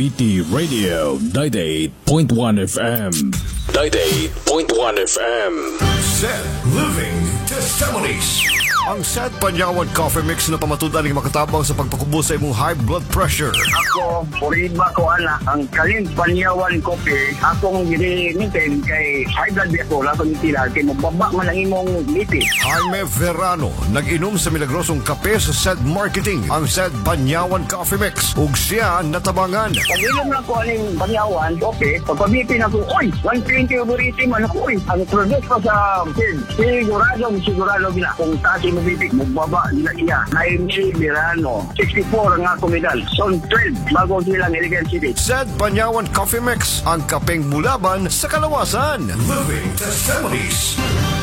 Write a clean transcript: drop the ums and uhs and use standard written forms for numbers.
PWBT Radio 98.1 FM. 98.1 FM. Zed Living Testimonies. Ang Zed Panyawan Coffee Mix na pamatudan ng makatabang sa pagpakubo sa imong high blood pressure. Ako, puriba ko ana, ang kaling Panyawan Coffee, akong gini-maintain kay high blood ako, laban tila, kay mababa man ang imong lipid. Jaime Verano, nag-inom sa milagrosong kape sa Zed Marketing, ang Zed Panyawan Coffee Mix, ug siya natabangan. Pag-inom na ko aning Panyawan Coffee, pagpabipin ako, oy, 120 overeating man ako, oy. Ang produce ko sa sigurado gina, kung tasi mo bibig, magbaba nila iya. Jaime Verano, 64 ang ako medal, Son 12, bago silang Iligan City. Zed Panyawan Coffee Mix, ang kapeng mulaban sa kalawasan. Living Testimonies.